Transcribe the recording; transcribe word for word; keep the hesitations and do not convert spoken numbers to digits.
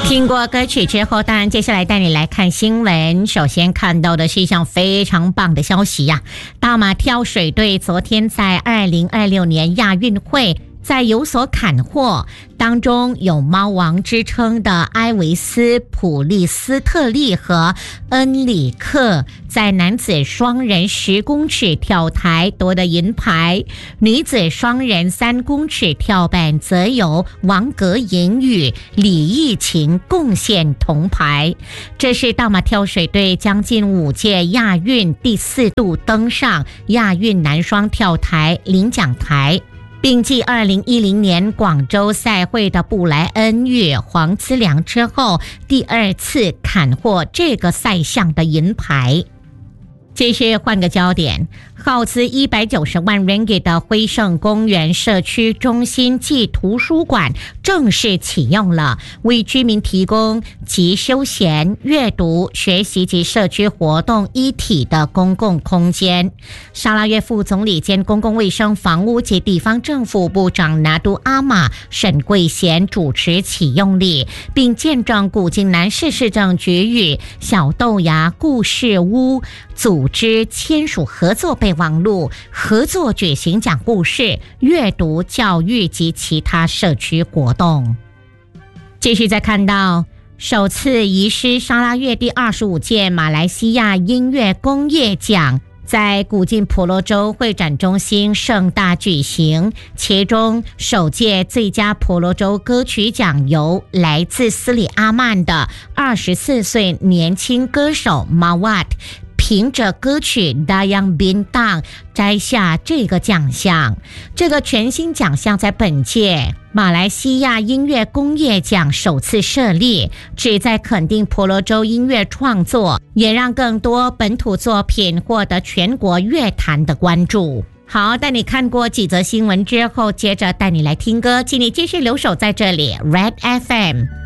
听过歌曲之后，当然接下来带你来看新闻。首先看到的是一项非常棒的消息呀、啊！大马跳水队昨天在二零二六年亚运会在有所砍获，当中有猫王之称的埃维斯、普利斯特利和恩里克在男子双人十公尺跳台夺得银牌，女子双人三公尺跳板则由王格颖与李艺琴贡献铜牌。这是大马跳水队将近五届亚运第四度登上亚运男双跳台领奖台，并继二零一零年广州赛会的布莱恩与黄资良之后，第二次砍获这个赛项的银牌。继续换个焦点，耗资一百九十万 ringgit 的辉盛公园社区中心暨图书馆正式启用了，为居民提供集休闲、阅读、学习及社区活动一体的公共空间。沙拉越副总理兼公共卫生、房屋及地方政府部长拿督阿玛沈桂贤主持启用礼，并见证古晋南市市政局与小豆芽故事屋组织签署合作备忘录，合作举行讲故事、阅读、教育及其他社区活动。继续再看到首次移师沙拉越第二十五届马来西亚音乐工业奖在古晋婆罗洲会展中心盛大举行，其中首届最佳婆罗洲歌曲奖由来自斯里阿曼的二十四岁年轻歌手 Mawat凭着歌曲 Dayang Bintang 摘下这个奖项。这个全新奖项在本届马来西亚音乐工业奖首次设立，旨在肯定婆罗洲音乐创作，也让更多本土作品获得全国乐坛的关注。好，带你看过几则新闻之后，接着带你来听歌，请你继续留守在这里 Red F M。